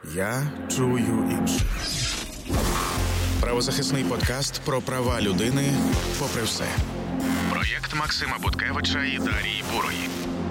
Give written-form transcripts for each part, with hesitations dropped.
Я чую інших. Правозахисний подкаст про права людини попри все. Проєкт Максима Буткевича і Дарії Бурої.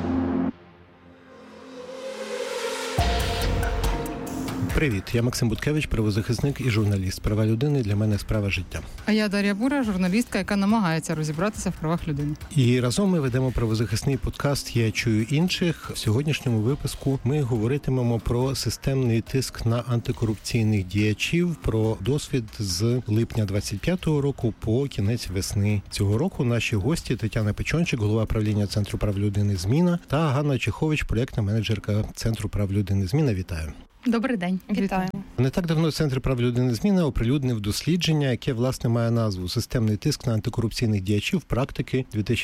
Привіт, я Максим Буткевич, правозахисник і журналіст. Права людини для мене справа життя. А я Дар'я Бура, журналістка, яка намагається розібратися в правах людини. І разом ми ведемо правозахисний подкаст «Я чую інших». В сьогоднішньому випуску ми говоритимемо про системний тиск на антикорупційних діячів, про досвід з липня 25-го року по кінець весни цього року. Наші гості Тетяна Печончик, голова правління Центру прав людини «Зміна», та Ганна Чехович, проєктна менеджерка Центру прав людини «Зміна». Вітаю. Добрий день. Вітаю. Не так давно Центр прав людини «Зміна» оприлюднив дослідження, яке, власне, має назву «Системний тиск на антикорупційних діячів практики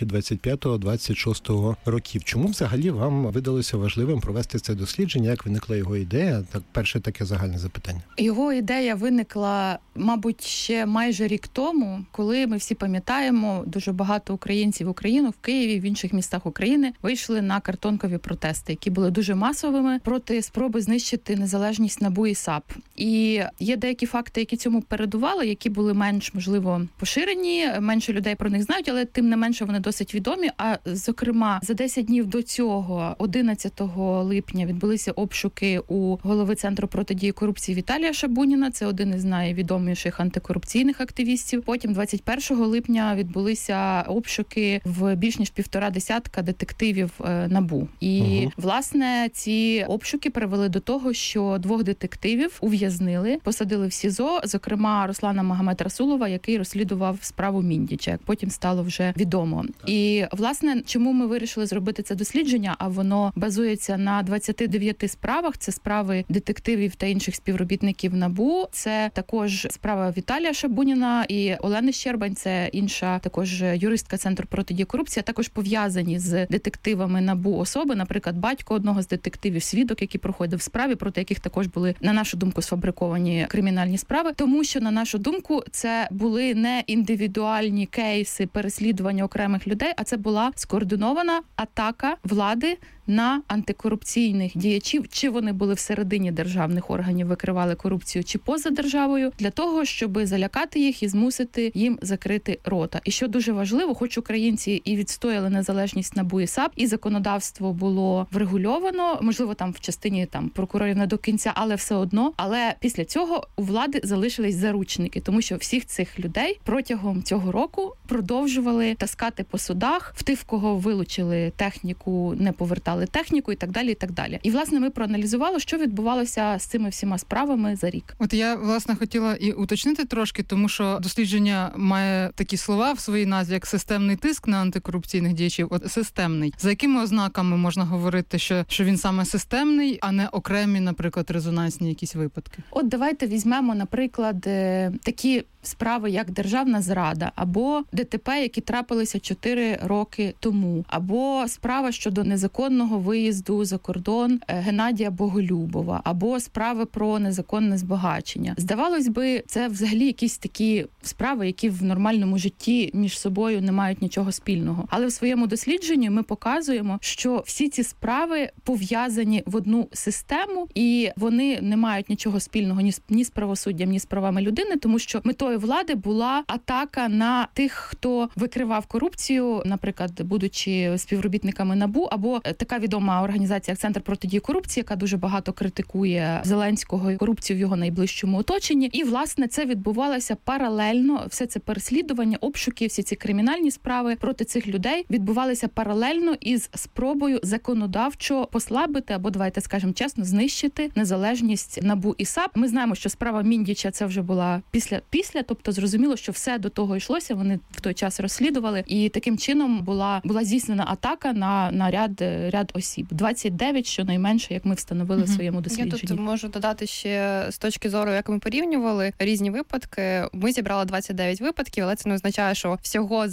2025-2026 років». Чому взагалі вам видалося важливим провести це дослідження? Як виникла його ідея? Так, перше таке загальне запитання. Його ідея виникла, мабуть, ще майже рік тому, коли ми всі пам'ятаємо, дуже багато українців в Україну, в Києві, в інших містах України вийшли на картонкові протести, які були дуже масовими проти спроби знищити незалежність НАБУ і САП. І є деякі факти, які цьому передували, які були менш, можливо, поширені, менше людей про них знають, але тим не менше вони досить відомі. А, зокрема, за 10 днів до цього, 11 липня, відбулися обшуки у голови Центру протидії корупції Віталія Шабуніна. Це один із найвідоміших антикорупційних активістів. Потім 21 липня відбулися обшуки в більш ніж 1,5 десятка детективів НАБУ. І, власне, ці обшуки привели до того, що 2 детективів ув'язнили, посадили в СІЗО, зокрема Руслана Магомед-Расулова, який розслідував справу Міндіча, як потім стало вже відомо. І, власне, чому ми вирішили зробити це дослідження, а воно базується на 29 справах, це справи детективів та інших співробітників НАБУ, це також справа Віталія Шабуніна і Олени Щербань, це інша також юристка Центру протидії корупції, а також пов'язані з детективами НАБУ особи, наприклад, батько одного з детективів, свідок, який проходив в справі, проти яких також були, на нашу думку, сфабриковані кримінальні справи, тому що, на нашу думку, це були не індивідуальні кейси переслідування окремих людей, а це була скоординована атака влади на антикорупційних діячів, чи вони були всередині державних органів, викривали корупцію, чи поза державою, для того, щоб залякати їх і змусити їм закрити рота. І що дуже важливо, хоч українці і відстояли незалежність НАБУ і САП, і законодавство було врегульовано, можливо, там в частині прокурорів не до кінця, але все одно. Але після цього у влади залишились заручники, тому що всіх цих людей протягом цього року продовжували таскати по судах, в тих, в кого вилучили техніку, не повертали техніку і так далі, і так далі. І, власне, ми проаналізували, що відбувалося з цими всіма справами за рік. От я, власне, хотіла і уточнити трошки, тому що дослідження має такі слова в своїй назві, як системний тиск на антикорупційних діячів. От системний. За якими ознаками можна говорити, що він саме системний, а не окремі, наприклад, резонансні якісь випадки? От давайте візьмемо, наприклад, такі справи, як державна зрада, або ДТП, які трапилися 4 роки тому, або справа щодо незаконного виїзду за кордон Геннадія Боголюбова, або справи про незаконне збагачення. Здавалось би, це взагалі якісь такі справи, які в нормальному житті між собою не мають нічого спільного. Але в своєму дослідженні ми показуємо, що всі ці справи пов'язані в одну систему, і вони не мають нічого спільного ні з правосуддям, ні з правами людини, тому що метою влади була атака на тих, хто викривав корупцію, наприклад, будучи співробітниками НАБУ, або така відома організація, як Центр протидії корупції, яка дуже багато критикує Зеленського і корупцію в його найближчому оточенні. І, власне, це відбувалося паралельно, все це переслідування, обшуки, всі ці кримінальні справи проти цих людей відбувалися паралельно із спробою законодавчо послабити, або, давайте скажемо чесно, знищити незалежність НАБУ і САП. Ми знаємо, що справа Міндіча це вже була після, тобто зрозуміло, що все до того йшлося, вони в той час розслідували, і таким чином була здійснена атака на ряд осіб. 29, щонайменше, як ми встановили в своєму дослідженні. Я тут можу додати ще з точки зору, як ми порівнювали різні випадки. Ми зібрали 29 випадків, але це не означає, що всього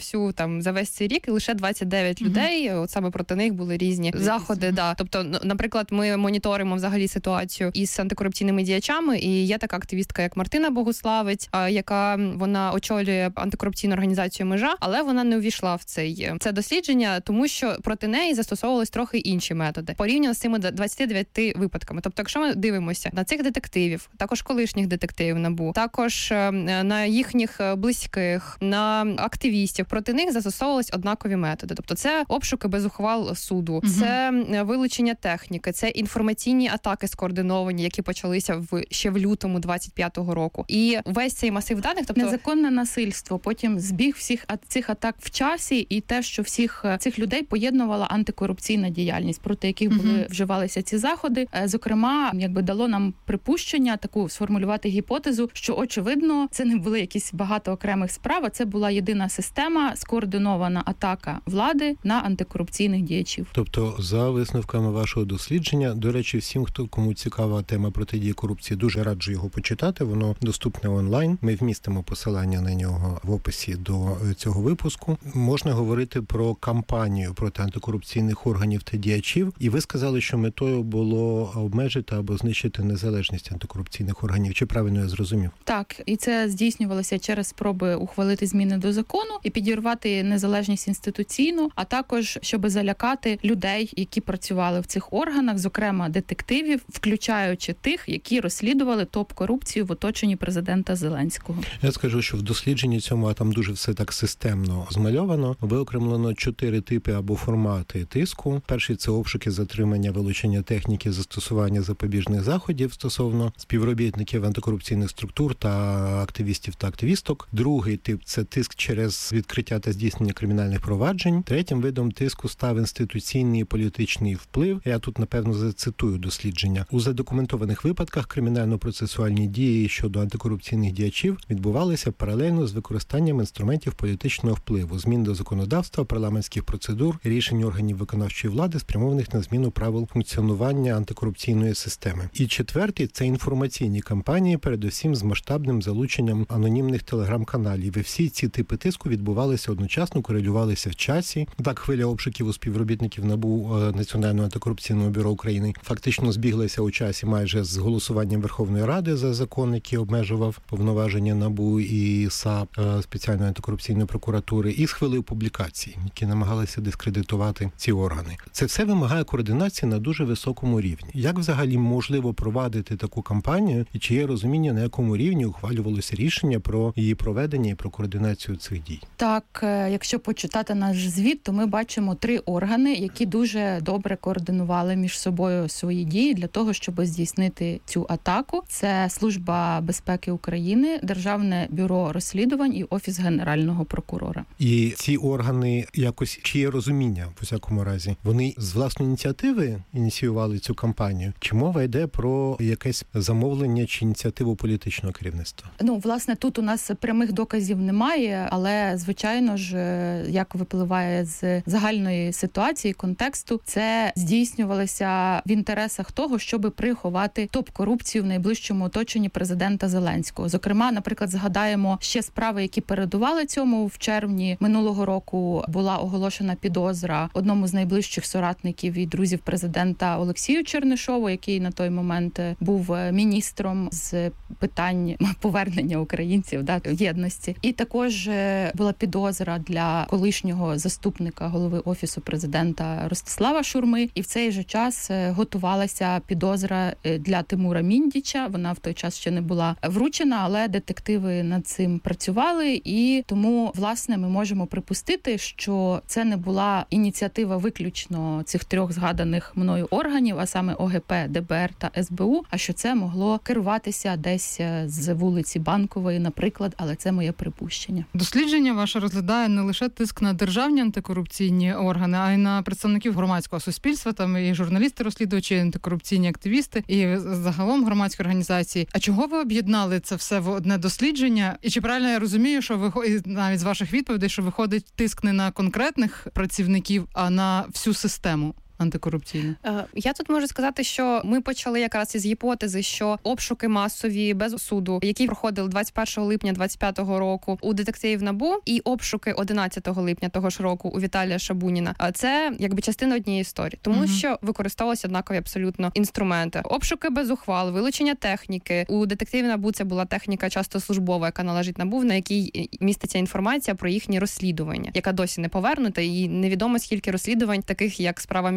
за весь цей рік лише 29 людей, от саме проти них були різні заходи. Да. Тобто, наприклад, ми моніторимо взагалі ситуацію із антикорупційними діячами, і є така активістка, як Мартина Богуславець, яка вона очолює антикорупційну організацію «Межа», але вона не увійшла в це дослідження, тому що проти неї застосовували застосовувались трохи інші методи. Порівняно з цими 29 випадками. Тобто, якщо ми дивимося на цих детективів, також колишніх детективів НАБУ, також на їхніх близьких, на активістів, проти них застосовувались однакові методи. Тобто це обшуки без ухвал суду, це вилучення техніки, це інформаційні атаки скоординовані, які почалися ще в лютому 25-го року. І весь цей масив даних, тобто незаконне насильство, потім збіг всіх цих атак в часі і те, що всіх цих людей поєднувала антикорупційна діяльність, проти яких були вживалися ці заходи. Зокрема, дало нам припущення таку сформулювати гіпотезу, що очевидно це не були якісь багато окремих справ, а це була єдина система, скоординована атака влади на антикорупційних діячів. Тобто, за висновками вашого дослідження, до речі, всім, кому цікава тема протидії корупції, дуже раджу його почитати. Воно доступне онлайн. Ми вмістимо посилання на нього в описі до цього випуску. Можна говорити про кампанію проти антикорупційних органів та діячів. І ви сказали, що метою було обмежити або знищити незалежність антикорупційних органів. Чи правильно я зрозумів? Так, і це здійснювалося через спроби ухвалити зміни до закону і підірвати незалежність інституційну, а також, щоб залякати людей, які працювали в цих органах, зокрема детективів, включаючи тих, які розслідували топ-корупцію в оточенні президента Зеленського. Я скажу, що в дослідженні цьому, а там дуже все так системно змальовано, виокремлено 4 типи або формати тиску. Перший – це обшуки, затримання, вилучення техніки, застосування запобіжних заходів стосовно співробітників антикорупційних структур та активістів та активісток. Другий тип – це тиск через відкриття та здійснення кримінальних проваджень. Третім видом тиску став інституційний і політичний вплив. Я тут, напевно, зацитую дослідження. У задокументованих випадках кримінально-процесуальні дії щодо антикорупційних діячів відбувалися паралельно з використанням інструментів політичного впливу, змін до законодавства, парламентських процедур, рішень органів виконавчої влади, спрямованих на зміну правил функціонування антикорупційної системи. І четвертий – це інформаційні кампанії, передусім з масштабним залученням анонімних телеграм-каналів. І всі ці типи тиску відбувалися одночасно, корелювалися в часі. Так, хвиля обшуків у співробітників НАБУ, Національного антикорупційного бюро України, фактично збіглася у часі майже з голосуванням Верховної Ради за закон, який обмежував повноваження НАБУ і САП, спеціальної антикорупційної прокуратури, і з хвилею публікацій, які намагалися дискредитувати ці органи. Це все вимагає координації на дуже високому рівні. Як взагалі можливо провадити таку кампанію, і чи є розуміння, на якому рівні ухвалювалося рішення про її проведення і про координацію цих дій? Так, якщо почитати наш звіт, то ми бачимо 3 органи, які дуже добре координували між собою свої дії для того, щоб здійснити цю атаку. Це Служба безпеки України, Державне бюро розслідувань і Офіс Генерального прокурора. І ці органи якось, чи є розуміння, в усякому разі, вони з власної ініціативи ініціювали цю кампанію? Чи мова йде про якесь замовлення чи ініціативу політичного керівництва? Власне, тут у нас прямих доказів немає, але, звичайно ж, як випливає з загальної ситуації, контексту, це здійснювалося в інтересах того, щоб приховати топ-корупцію в найближчому оточенні президента Зеленського. Зокрема, наприклад, згадаємо ще справи, які передували цьому. В червні минулого року була оголошена підозра одному з найближчих соратників і друзів президента Олексію Чернишову, який на той момент був міністром з питань повернення українців в єдності. І також була підозра для колишнього заступника голови Офісу президента Ростислава Шурми. І в цей же час готувалася підозра для Тимура Міндіча. Вона в той час ще не була вручена, але детективи над цим працювали. І тому, власне, ми можемо припустити, що це не була ініціатива виключно цих 3 згаданих мною органів, а саме ОГП, ДБР та СБУ, а що це могло керуватися десь з вулиці Банкової, наприклад, але це моє припущення. Дослідження ваше розглядає не лише тиск на державні антикорупційні органи, а й на представників громадського суспільства, там і журналісти, розслідувачі, антикорупційні активісти, і загалом громадські організації. А чого ви об'єднали це все в одне дослідження? І чи правильно я розумію, що навіть з ваших відповідей, що виходить тиск не на конкретних працівників, а на всю систему антикорупційну? Я тут можу сказати, що ми почали якраз із гіпотези, що обшуки масові без суду, які проходили 21 липня 25-го року у детективів НАБУ, і обшуки 11 липня того ж року у Віталія Шабуніна, це якби частина однієї історії, тому що використовувалися однакові абсолютно інструменти. Обшуки без ухвал, вилучення техніки. У детективів НАБУ це була техніка часто службова, яка належить НАБУ, на якій міститься інформація про їхні розслідування, яка досі не повернута, і невідомо скільки розслідувань, таких як справа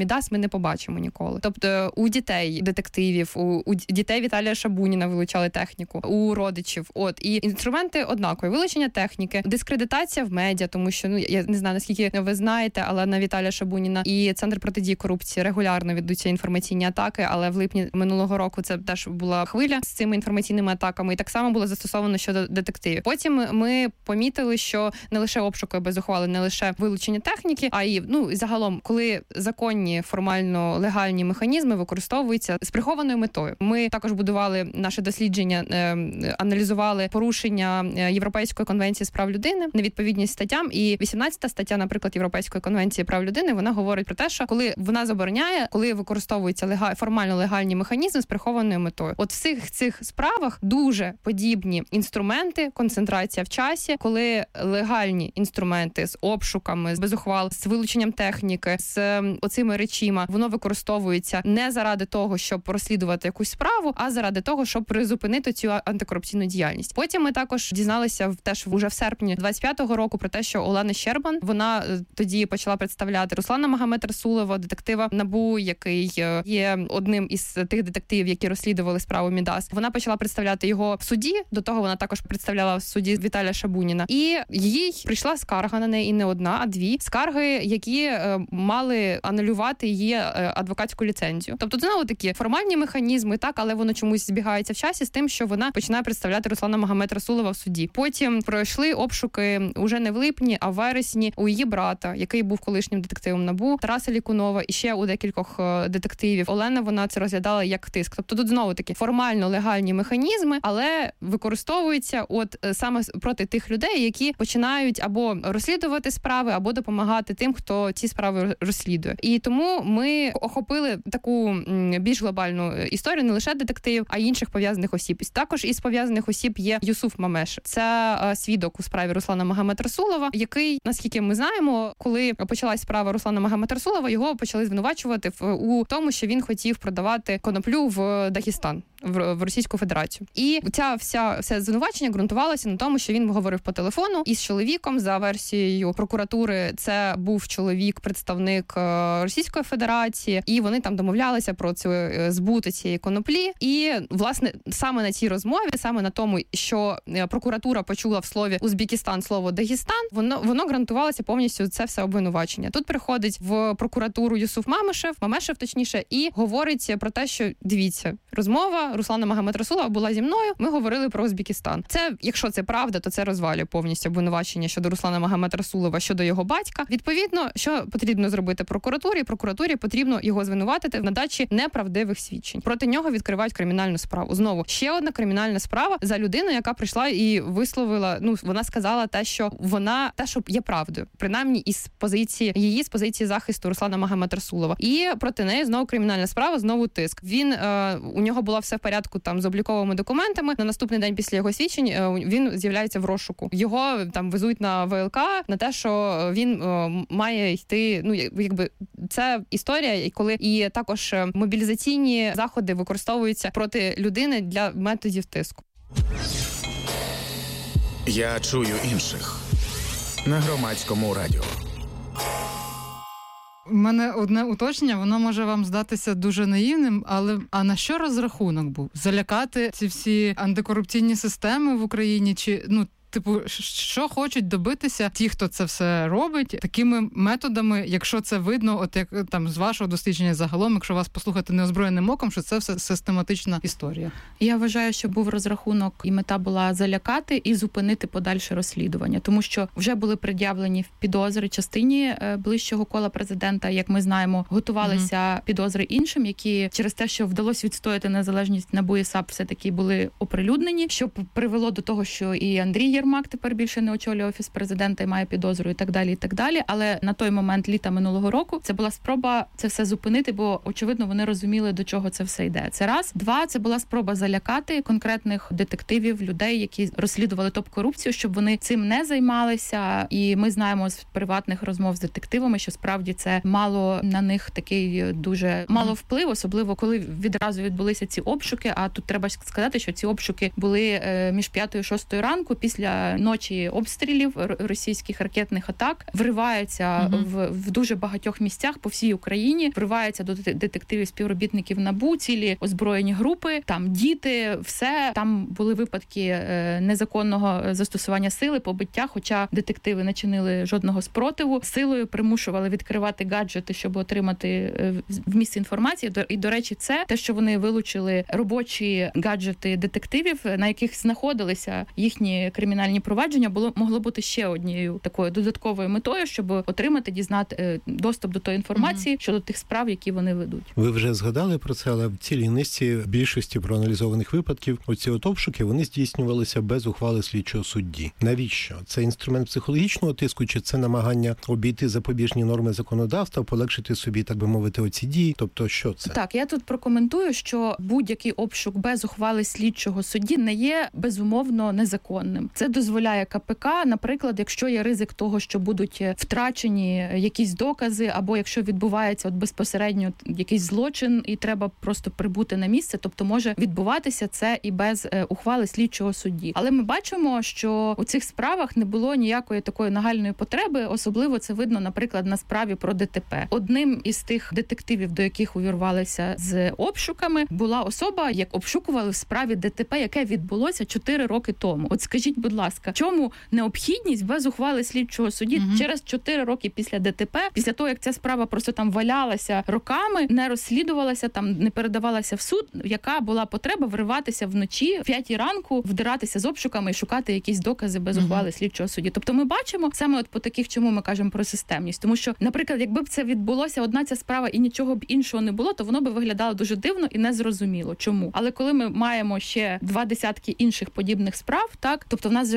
Мідас ми не побачимо ніколи. Тобто у дітей детективів, у дітей Віталія Шабуніна вилучали техніку, у родичів. І інструменти однакові. Вилучення техніки, дискредитація в медіа, тому що, я не знаю, наскільки ви знаєте, але на Віталія Шабуніна і Центр протидії корупції регулярно ведуться інформаційні атаки, але в липні минулого року це теж була хвиля з цими інформаційними атаками, і так само було застосовано щодо детективів. Потім ми помітили, що не лише обшуки без ухвали, не лише вилучення техніки, а й загалом, коли законні, формально легальні механізми використовуються з прихованою метою. Ми також будували наше дослідження, аналізували порушення Європейської конвенції з прав людини, невідповідність статтям, і 18 стаття, наприклад, Європейської конвенції прав людини, вона говорить про те, що коли вона забороняє, коли використовуються формально легальні механізми з прихованою метою. От в всіх цих справах дуже подібні інструменти, концентрація в часі, коли легальні інструменти з обшуками, з безухвал, з вилученням техніки, з оцими речима, воно використовується не заради того, щоб розслідувати якусь справу, а заради того, щоб призупинити цю антикорупційну діяльність. Потім ми також дізналися теж уже в серпні 25-го року про те, що Олена Щербан, вона тоді почала представляти Руслана Магомед-Расулова, детектива НАБУ, який є одним із тих детективів, які розслідували справу Мідас. Вона почала представляти його в суді, до того вона також представляла в суді Віталія Шабуніна. І їй прийшла скарга на неї, і не одна, а дві скарги, які мали анулювати її адвокатську ліцензію. Тобто, знову такі формальні механізми, так, але воно чомусь збігається в часі з тим, що вона починає представляти Руслана Магомед-Расулова в суді. Потім пройшли обшуки уже не в липні, а в вересні у її брата, який був колишнім детективом НАБУ, Тараса Лікунова, і ще у декількох детективів. Олена, вона це розглядала як тиск. Тобто тут знову таки формально легальні механізми, але використовуються саме проти тих людей, які починають або розслідувати справи, або допомагати тим, хто ці справи розслідує. І тому ми охопили таку більш глобальну історію не лише детективів, а й інших пов'язаних осіб. Також із пов'язаних осіб є Юсуф Мамеш. Це свідок у справі Руслана Магомед-Расулова, який, наскільки ми знаємо, коли почалась справа Руслана Магомед-Расулова, його почали звинувачувати у тому, що він хотів продавати коноплю в Дагестан, в Російську Федерацію. І все звинувачення ґрунтувалося на тому, що він говорив по телефону із чоловіком. За версією прокуратури, це був чоловік, представник Російської Федерації, і вони там домовлялися про збут цієї коноплі. І, власне, саме на цій розмові, саме на тому, що прокуратура почула в слові Узбекистан слово Дагестан, воно ґрунтувалося повністю це все обвинувачення. Тут приходить в прокуратуру Юсуф Мамешев точніше, і говорить про те, що, дивіться, розмова Руслана Магомед-Расулова була зі мною, ми говорили про Узбекистан. Це, якщо це правда, то це розвалює повністю обвинувачення щодо Руслана Магомед-Расулова, щодо його батька. Відповідно, що потрібно зробити прокуратурі? Прокуратурі потрібно його звинуватити в надачі неправдивих свідчень. Проти нього відкривають кримінальну справу. Знову, ще одна кримінальна справа за людину, яка прийшла і висловила, вона сказала те, що є правдою. Принаймні із позиції захисту Руслана Магомед-Расулова. І проти неї знову кримінальна справа, знову тиск. У нього було все в порядку там з обліковими документами. На наступний день після його свідчень він з'являється в розшуку. Його там везуть на ВЛК на те, що він має йти. Це історія, коли і також мобілізаційні заходи використовуються проти людини для методів тиску. Я чую інших на Громадському радіо. У мене одне уточнення, воно може вам здатися дуже наївним, але на що розрахунок був? Залякати ці всі антикорупційні системи в Україні? Чи, що хочуть добитися ті, хто це все робить, такими методами, якщо це видно, от як там з вашого дослідження загалом, якщо вас послухати неозброєним оком, що це все систематична історія? Я вважаю, що був розрахунок, і мета була залякати і зупинити подальше розслідування, тому що вже були пред'явлені підозри частині ближчого кола президента, як ми знаємо, готувалися підозри іншим, які через те, що вдалося відстояти незалежність НАБУ і САП, все-таки були оприлюднені, що привело до того, що і Андрій Єрмак тепер більше не очолює Офіс президента і має підозру і так далі, і так далі. Але на той момент літа минулого року це була спроба це все зупинити, бо, очевидно, вони розуміли, до чого це все йде. Це раз. Два, це була спроба залякати конкретних детективів, людей, які розслідували топ-корупцію, щоб вони цим не займалися. І ми знаємо з приватних розмов з детективами, що справді це мало на них такий дуже мало вплив, особливо коли відразу відбулися ці обшуки. А тут треба сказати, що ці обшуки були між 5 і 6 ранку після після ночі обстрілів, російських ракетних атак, вриваються в дуже багатьох місцях по всій Україні, вриваються до детективів, співробітників НАБУ, цілі озброєні групи, там діти, все. Там були випадки незаконного застосування сили, побиття, хоча детективи не чинили жодного спротиву. Силою примушували відкривати гаджети, щоб отримати вміст інформації. І, до речі, це те, що вони вилучили робочі гаджети детективів, на яких знаходилися їхні кримінальні провадження, могло бути ще однією такою додатковою метою, щоб отримати, дізнати доступ до тої інформації щодо тих справ, які вони ведуть. Ви вже згадали про це, але в цілій низці більшості проаналізованих випадків оці обшуки, вони здійснювалися без ухвали слідчого судді. Навіщо? Це інструмент психологічного тиску, чи це намагання обійти запобіжні норми законодавства, полегшити собі, так би мовити, оці дії? Тобто, що це? Так, я тут прокоментую, що будь-який обшук без ухвали слідчого судді не є безумовно незаконним. Це дозволяє КПК, наприклад, якщо є ризик того, що будуть втрачені якісь докази, або якщо відбувається безпосередньо якийсь злочин і треба просто прибути на місце, тобто може відбуватися це і без ухвали слідчого судді. Але ми бачимо, що у цих справах не було ніякої такої нагальної потреби, особливо це видно, наприклад, на справі про ДТП. Одним із тих детективів, до яких увірвалися з обшуками, була особа, як обшукували в справі ДТП, яке відбулося 4 роки тому. От скажіть, будь ласка, чому необхідність без ухвали слідчого судді через 4 роки після ДТП, після того, як ця справа просто там валялася роками, не розслідувалася, там не передавалася в суд, яка була потреба вриватися вночі, в 5 ранку, вдиратися з обшуками і шукати якісь докази без ухвали слідчого судді. Тобто ми бачимо саме от по таких, чому ми кажемо про системність. Тому що, наприклад, якби б це відбулося одна ця справа і нічого б іншого не було, то воно би виглядало дуже дивно і незрозуміло. Чому? Але коли ми маємо ще 20 інших подібних справ, так, тобто в нас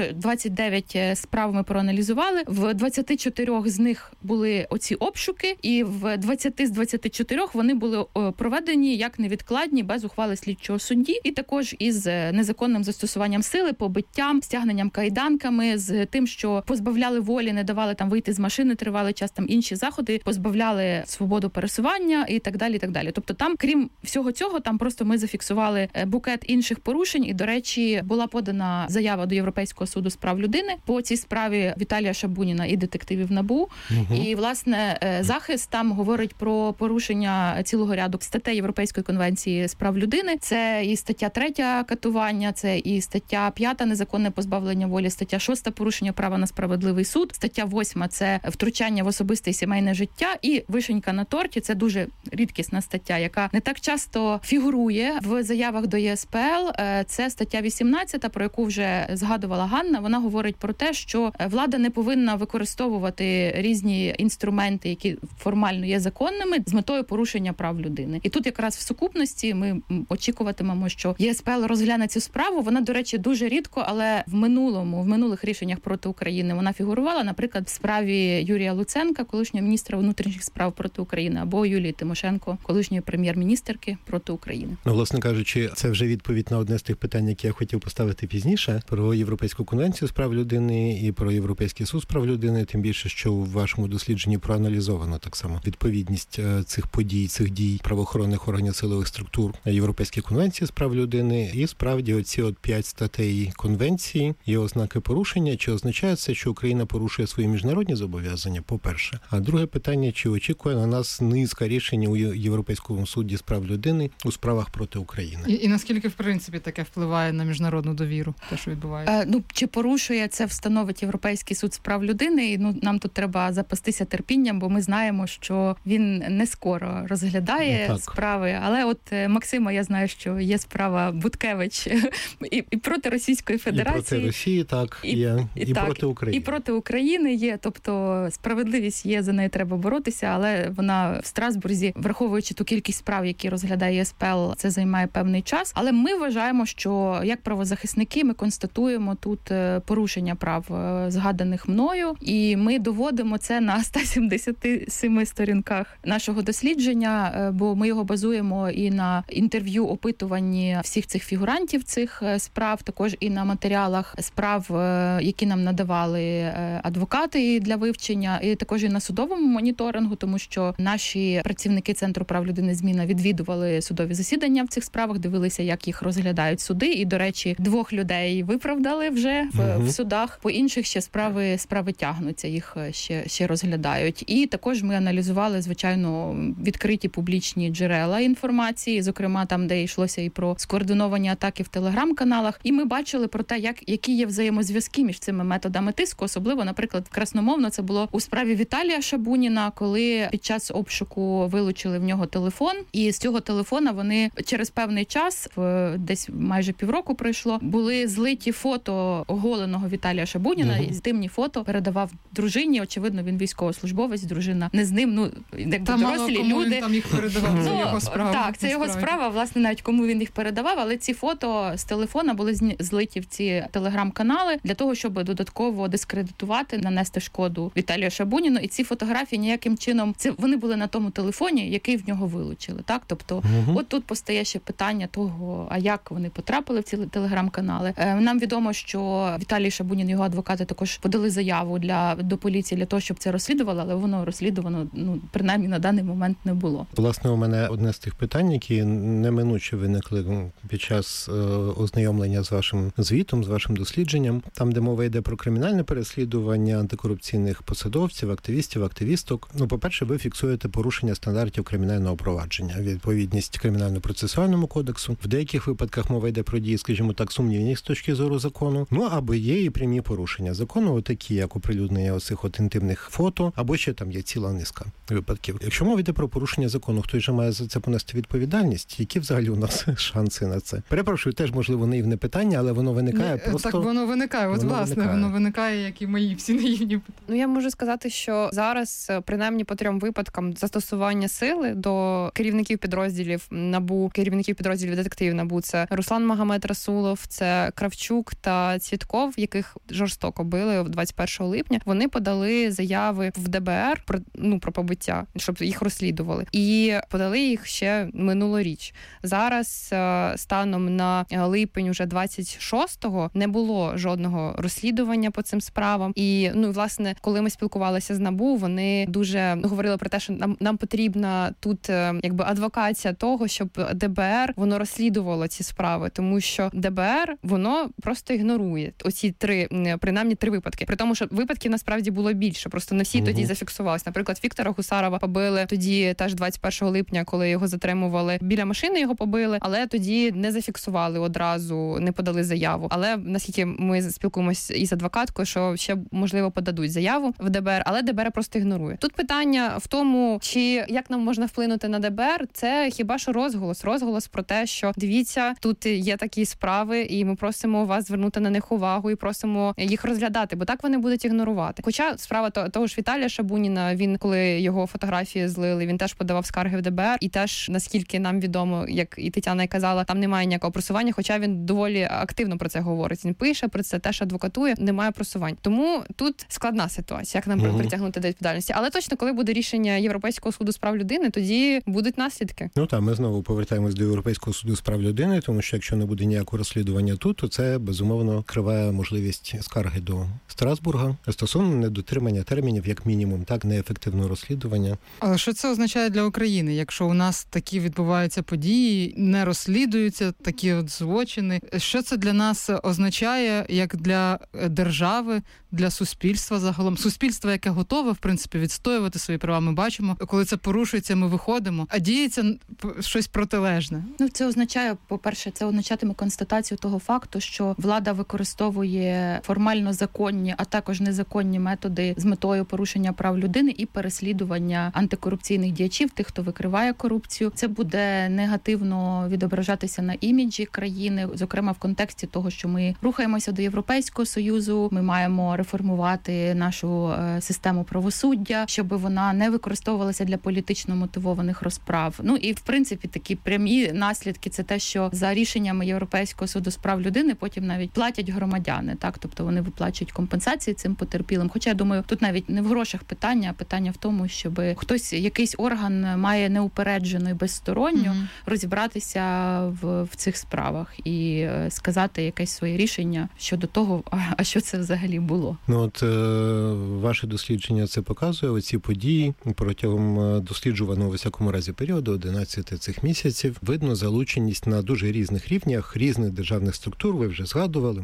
29 справ ми проаналізували, в 24 з них були оці обшуки, і в 20 з 24 вони були проведені як невідкладні, без ухвали слідчого судді, і також із незаконним застосуванням сили, побиттям, стягненням кайданками, з тим, що позбавляли волі, не давали там вийти з машини тривалий час, там інші заходи, позбавляли свободу пересування і так далі, і так далі. Тобто там, крім всього цього, там просто ми зафіксували букет інших порушень, і, до речі, була подана заява до Європейського суду з прав людини по цій справі Віталія Шабуніна і детективів НАБУ. І, власне, захист там говорить про порушення цілого ряду статей Європейської конвенції з прав людини. Це і стаття 3 катування, це і стаття 5 незаконне позбавлення волі, стаття 6 порушення права на справедливий суд, стаття 8 це втручання в особисте і сімейне життя, і вишенька на торті, це дуже рідкісна стаття, яка не так часто фігурує в заявах до ЄСПЛ. Це стаття 18, про яку вже згадувала Ганна. Вона говорить про те, що влада не повинна використовувати різні інструменти, які формально є законними, з метою порушення прав людини. І тут якраз в сукупності ми очікуватимемо, що ЄСПЛ розгляне цю справу. Вона, до речі, дуже рідко, але в минулих рішеннях проти України вона фігурувала, наприклад, в справі Юрія Луценка, колишнього міністра внутрішніх справ проти України, або Юлії Тимошенко, колишньої прем'єр-міністерки проти України. Ну, власне кажучи, це вже відповідь на одне з тих питань, які я хотів поставити пізніше, про Європейську конвенцію з прав людини і про Європейський суд з прав людини, тим більше, що в вашому дослідженні проаналізовано так само відповідність цих подій, цих дій правоохоронних органів силових структур Європейській конвенції з прав людини. І справді оці 5 статей конвенції є ознаки порушення. Чи означає це, що Україна порушує свої міжнародні зобов'язання, по-перше? А друге питання, чи очікує на нас низка рішень у Європейському суді з прав людини у справах проти України? І наскільки, в принципі, таке впливає на міжнародну довіру, те, що відбувається? Чи порушує це, встановить Європейський суд з прав людини? І нам тут треба запастися терпінням, бо ми знаємо, що він не скоро розглядає справи. Але от Максима, я знаю, що є справа Буткевич і проти Російської Федерації. І проти Росії, так, і проти України. І проти України є, тобто справедливість є, за нею треба боротися, але вона в Страсбурзі, враховуючи ту кількість справ, які розглядає ЄСПЛ, це займає певний час. Але ми вважаємо, що як правозахисники ми констатуємо тут порушення прав, згаданих мною, і ми доводимо це на 177 сторінках нашого дослідження, бо ми його базуємо і на інтерв'ю, опитуванні всіх цих фігурантів цих справ, також і на матеріалах справ, які нам надавали адвокати для вивчення, і також і на судовому моніторингу, тому що наші працівники Центру прав людини «Зміна» відвідували судові засідання в цих справах, дивилися, як їх розглядають суди, і, до речі, 2 людей виправдали вже в судах. По інших ще справи тягнуться, їх ще розглядають. І також ми аналізували, звичайно, відкриті публічні джерела інформації, зокрема там, де йшлося і про скоординовані атаки в телеграм-каналах. І ми бачили про те, які є взаємозв'язки між цими методами тиску. Особливо, наприклад, красномовно це було у справі Віталія Шабуніна, коли під час обшуку вилучили в нього телефон. І з цього телефона вони через певний час, десь майже півроку пройшло, були злиті фото оголеного Віталія Шабуніна, і інтимні фото передавав дружині. Очевидно, він військовослужбовець, дружина не з ним. Якби дорослі люди. Він там їх передавав, це його справа. Так, це його справа, власне, навіть кому він їх передавав, але ці фото з телефона були злиті в ці телеграм-канали для того, щоб додатково дискредитувати, нанести шкоду Віталію Шабуніну. І ці фотографії ніяким чином, вони були на тому телефоні, який в нього вилучили. Так? Тобто, от тут постає ще питання того, а як вони потрапили в ці телеграм-канали. Нам відомо, що Віталій Шабунін, його адвокати також подали заяву до поліції для того, щоб це розслідували, але воно розслідувано, принаймні на даний момент не було. Власне, у мене одне з тих питань, які неминуче виникли під час ознайомлення з вашим звітом, з вашим дослідженням, там, де мова йде про кримінальне переслідування антикорупційних посадовців, активістів, активісток. По-перше, ви фіксуєте порушення стандартів кримінального провадження, відповідність Кримінально-процесуальному кодексу. В деяких випадках мова йде про дії, скажімо так, сумнівні з точки зору закону. Або є і прямі порушення закону, такі як оприлюднення оцих інтимних фото, або ще там є ціла низка випадків. Якщо мова йде про порушення закону, хтось же має за це понести відповідальність? Які взагалі у нас шанси на це? Перепрошую, теж, можливо, наївне питання, але воно виникає просто... Так, воно виникає. Воно виникає, як і мої всі наївні питання. Я можу сказати, що зараз, принаймні по 3 випадкам застосування сили до керівників підрозділів НАБУ, керівників підрозділів детективів НАБУ, це Руслан Магомед-Расулов, це Кравчук та Цвітков, яких жорстоко били 21 липня. Вони подали заяви в ДБР про побиття, щоб їх розслідували. І подали їх ще минулоріч. Зараз, станом на липень уже 26-го, не було жодного розслідування по цим справам. І, власне, коли ми спілкувалися з НАБУ, вони дуже говорили про те, що нам потрібна тут адвокація того, щоб ДБР, воно розслідувало ці справи, тому що ДБР, воно просто ігнорує оці принаймні 3 випадки. При тому, що випадків насправді було більше, просто не всі тоді зафіксувалися. Наприклад, Віктора Гусарова побили тоді теж 21 липня, коли його затримували. Біля машини його побили, але тоді не зафіксували одразу, не подали заяву. Але наскільки ми спілкуємося із адвокаткою, що ще, можливо, подадуть заяву в ДБР, але ДБР просто ігнорує. Тут питання в тому, як нам можна вплинути на ДБР, це хіба що розголос про те, що дивіться, тут є такі справи, і ми просимо вас звернути на них увагу і просимо їх розглядати, бо так вони будуть ігнорувати. Хоча справа того ж Віталія Шабуніна, він, коли його фотографії злили, він теж подавав скарги в ДБР, і теж, наскільки нам відомо, як і Тетяна казала, там немає ніякого просування, хоча він доволі активно про це говорить. Він пише про це, теж адвокатує, немає просувань. Тому тут складна ситуація, як нам притягнути до відповідальності. Але точно, коли буде рішення Європейського суду з прав людини, тоді будуть наслідки. Ми знову повертаємось до Європейського суду з прав людини, тому що якщо не буде ніякого розслідування тут, то це, безумовно, криває можливість скарги до Страсбурга стосовно недотримання термінів, як мінімум, так, неефективного розслідування. Але що це означає для України, якщо у нас такі відбуваються події, не розслідуються такі злочини? Що це для нас означає, як для держави, для суспільства загалом? Суспільство, яке готове, в принципі, відстоювати свої права, ми бачимо, коли це порушується, ми виходимо, а діється щось протилежне. Це означає, по-перше, це означатиме констатацію того факту, що влада використовує формально законні, а також незаконні методи з метою порушення прав людини і переслідування антикорупційних діячів, тих, хто викриває корупцію. Це буде негативно відображатися на іміджі країни, зокрема в контексті того, що ми рухаємося до Європейського Союзу, ми маємо реформувати нашу систему правосуддя, щоб вона не використовувалася для політично мотивованих розправ. І, в принципі, такі прямі наслідки – це те, що за рішеннями Європейського суду з прав людини потім навіть платять громадяни, так? Тобто вони виплачують компенсації цим потерпілим. Хоча, я думаю, тут навіть не в грошах питання, а питання в тому, щоб хтось, якийсь орган має неупереджено і безсторонньо розібратися в цих справах і сказати якесь своє рішення щодо того, а що це взагалі було. Ваше дослідження це показує, оці події протягом досліджуваного, у всякому разі, періоду 11 цих місяців видно залученість на дуже різних рівнях, різних державних структур, ви вже згадували,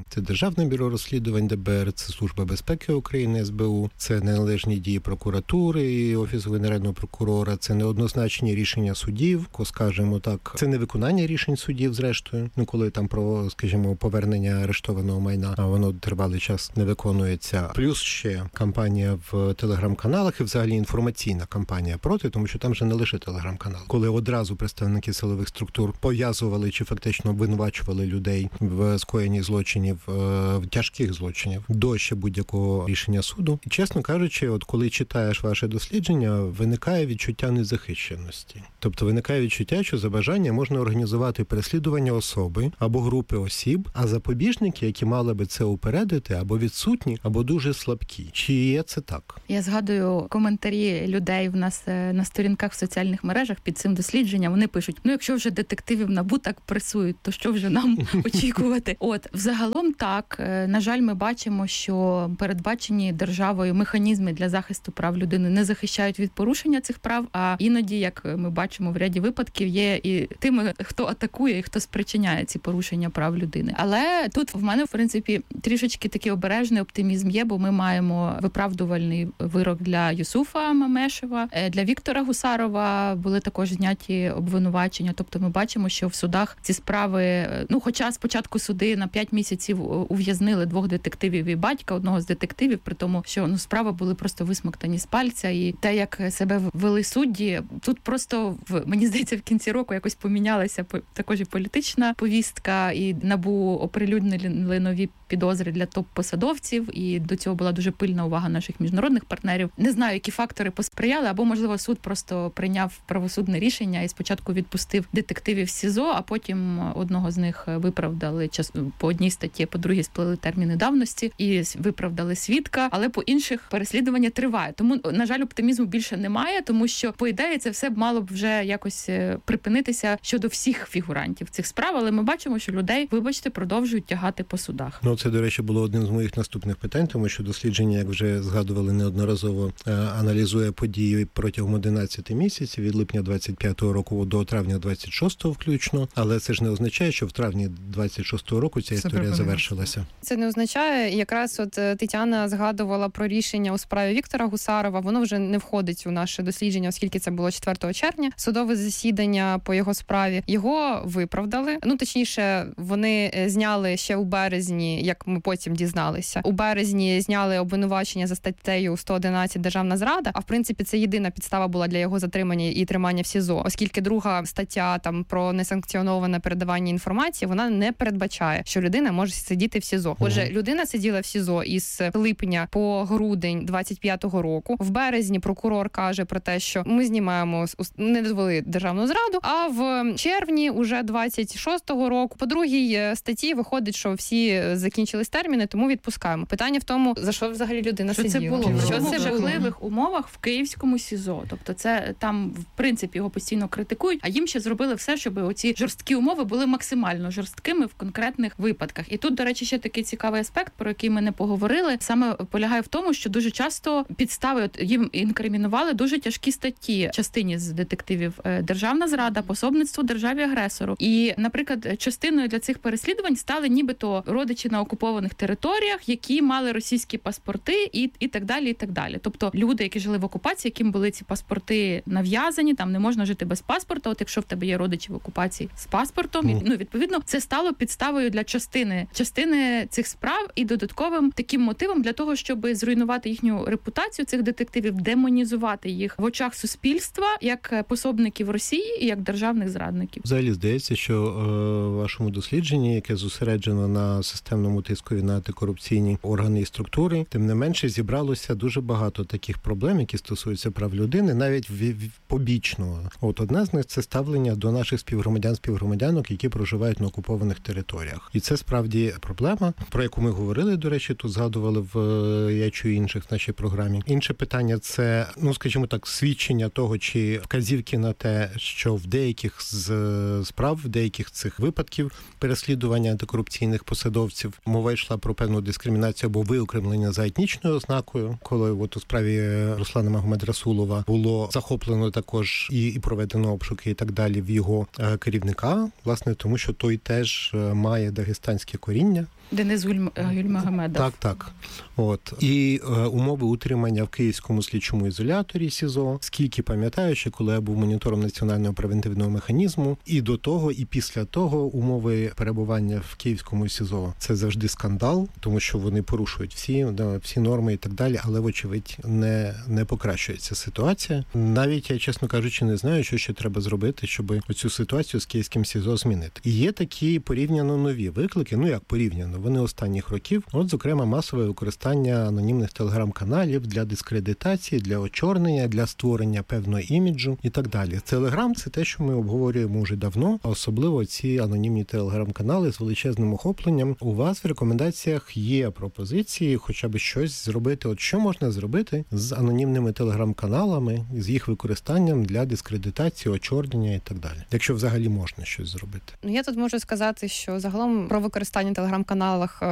Це Державне бюро розслідувань ДБР, це Служба безпеки України СБУ, це неналежні дії прокуратури і Офісу Генерального прокурора, це неоднозначні рішення судів, скажімо так, це невиконання рішень судів, зрештою, коли там про, скажімо, повернення арештованого майна, а воно тривалий час не виконується. Плюс ще кампанія в телеграм-каналах і взагалі інформаційна кампанія проти, тому що там же не лише телеграм-канал. Коли одразу представники силових структур пов'язували чи фактично обвинувачували людей в скоєнні злочинів, в тяжких злочинів, до ще будь-якого рішення суду. І, чесно кажучи, от коли читаєш ваше дослідження, виникає відчуття незахищеності. Тобто виникає відчуття, що за бажання можна організувати переслідування особи або групи осіб, а запобіжники, які мали би це упередити, або відсутні, або дуже слабкі. Чи є це так? Я згадую коментарі людей в нас на сторінках в соціальних мережах під цим дослідженням. Вони пишуть, якщо вже детективів НАБУ так пресують, то що вже нам очікувати? Взагалом так, на жаль, ми бачимо, що передбачені державою механізми для захисту прав людини не захищають від порушення цих прав, а іноді, як ми бачимо в ряді випадків, є і тими, хто атакує і хто спричиняє ці порушення прав людини. Але тут в мене, в принципі, трішечки такий обережний оптимізм є, бо ми маємо виправдувальний вирок для Юсуфа Мамешева, для Віктора Гусарова були також зняті обвинувачення. Тобто ми бачимо, що в судах ці справи, хоча спочатку суди на 5 місяців ув'язнили 2 детективів і батька одного з детективів, при тому, що справи були просто висмоктані з пальця, і те, як себе вели судді, тут просто, мені здається, в кінці року якось помінялася також і політична повістка, і НАБУ оприлюднили нові підозри для топ-посадовців, і до цього була дуже пильна увага наших міжнародних партнерів. Не знаю, які фактори посприяли, або, можливо, суд просто прийняв правосудне рішення і спочатку відпустив детективів з СІЗО, а потім одного з них виправдали по одній статті, по другій сплили терміни давності і виправдали свідка, але по інших переслідування триває. Тому, на жаль, оптимізму більше немає, тому що, по ідеї, це все мало б вже якось припинитися щодо всіх фігурантів цих справ, але ми бачимо, що людей, вибачте, продовжують тягати по судах. Це, до речі, було одним з моїх наступних питань, тому що дослідження, як вже згадували неодноразово, аналізує події протягом 11 місяців, від липня 25-го року до травня 26-го включно, але це ж не означає, що в травні 26-го року ця історія завершилася. Це не означає, якраз Тетяна згадувала про рішення у справі Віктора Гусарова, воно вже не входить у наше дослідження, оскільки це було 4 червня, судове засідання по його справі. Його виправдали, точніше, вони зняли ще у березні, як ми потім дізналися. У березні зняли обвинувачення за статтею 111 «Державна зрада», а в принципі це єдина підстава була для його затримання і тримання в СІЗО, оскільки друга стаття про несанкціоноване передавання інформації, вона не передбачає, що людина може сидіти в СІЗО. Отже, людина сиділа в СІЗО із липня по грудень 25-го року. В березні прокурор каже про те, що ми знімаємо, не довели державну зраду, а в червні уже 26-го року по другій статті виходить, що всі закінчились терміни, тому відпускаємо. Питання в тому, за що взагалі людина сиділа. Це було в жахливих умовах в київському СІЗО. Тобто це там, в принципі, його постійно критикують, а їм ще зробили все, щоб оці жорсткі умови були максимально жорсткими в конкретних випадках. І тут, до речі, ще такий цікавий аспект, про який ми не поговорили, саме полягає в тому, що дуже часто підстави їм інкримінували дуже тяжкі статті частині з детективів: державна зрада, пособництво державі-агресору. І, наприклад, частиною для цих переслідувань стали нібито родичі на окупованих територіях, які мали російські паспорти і так далі, і так далі. Тобто люди, які жили в окупації, яким були ці паспорти нав'язані, там не можна жити без паспорта. От якщо в тебе є родичі в окупації з паспортом, відповідно, це стало підставою для частини цих справ і додатковим таким мотивом для того, щоб зруйнувати їхню репутацію цих детективів, демонізувати їх в очах суспільства як пособників Росії і як державних зрадників. Взагалі здається, що в вашому дослідженні, яке зосереджено на системному тискові на антикорупційні органи і структури, тим не менше зібралося дуже багато таких проблем, які стосуються прав людини, навіть побічного. Одна з них – це ставлення до наших співгромадянок, які проживають на окупованих територіях. І це справді проблема, про яку ми говорили, до речі, тут згадували в «Я чую інших» в нашій програмі. Інше питання – це, скажімо так, свідчення того, чи вказівки на те, що в деяких з справ, в деяких цих випадків переслідування антикорупційних посадовців мова йшла про певну дискримінацію або виокремлення за етнічною ознакою, коли от у справі Руслана Магомедрасулова було захоплено також і проведено обшуки і так далі в його керівника, власне, тому що той теж має дагестанське коріння. Денис Гюльмагомедов. Так. От. І умови утримання в Київському слідчому ізоляторі СІЗО. Скільки пам'ятаю, ще коли я був монітором національного превентивного механізму, і до того, і після того умови перебування в Київському СІЗО. Це завжди скандал, тому що вони порушують всі норми і так далі, але, вочевидь, не покращується ситуація. Навіть я, чесно кажучи, не знаю, що ще треба зробити, щоб оцю ситуацію з Київським СІЗО змінити. І є такі порівняно нові виклики, як порівняно, вони останніх років, зокрема, масове використання анонімних телеграм-каналів для дискредитації, для очорнення, для створення певного іміджу і так далі. Телеграм – це те, що ми обговорюємо вже давно, а особливо ці анонімні телеграм-канали з величезним охопленням. У вас в рекомендаціях є пропозиції хоча б щось зробити. От що можна зробити з анонімними телеграм-каналами, з їх використанням для дискредитації, очорнення і так далі, якщо взагалі можна щось зробити? Я тут можу сказати, що загалом про використання телеграм-каналів